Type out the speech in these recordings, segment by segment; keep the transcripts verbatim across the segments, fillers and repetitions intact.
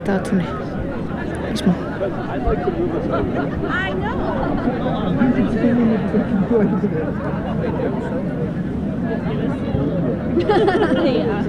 Dagatúni í smá. I know. Yeah.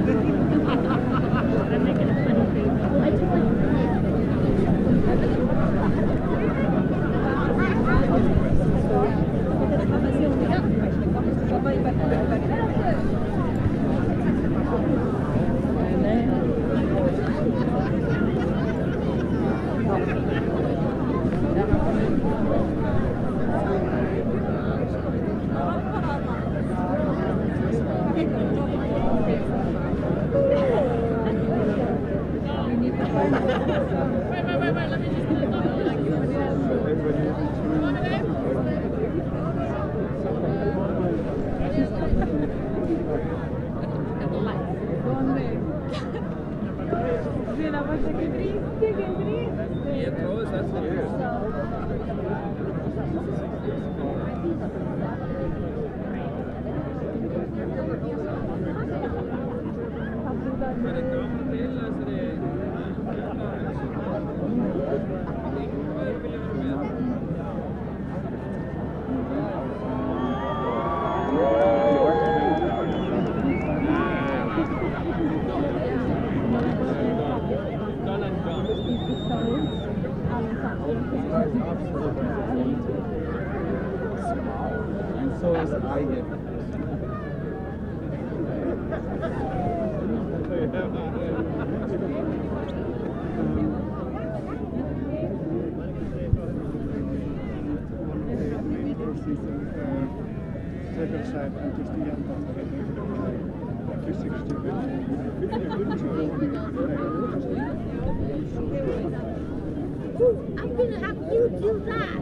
I'm gonna have you do that.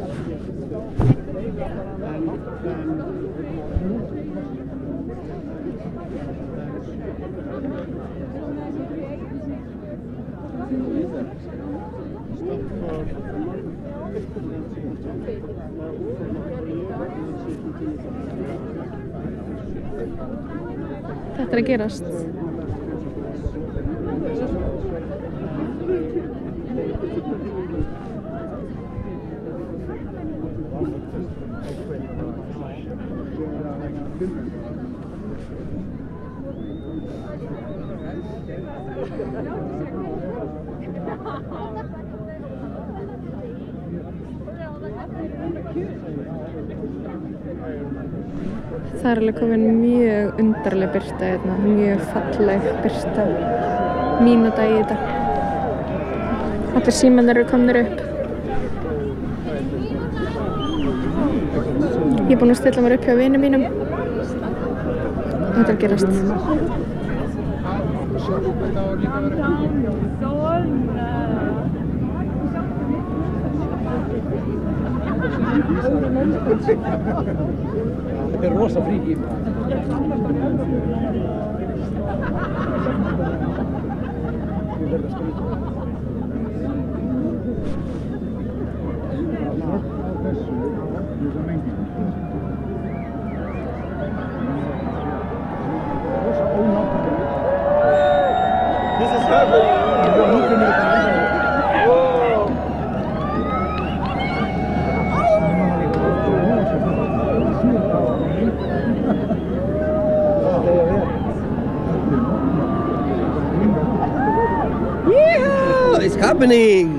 Þetta er að gerast. Það er alveg komin mjög undarleg birta hérna, mjög falleg birta, mínúta í þetta. Allir símannir eru komnir upp. Ég er búin að stilla mér upp hjá vinum mínum. Þetta er að gerast. Þetta er rosa frík í This is happening. It's happening!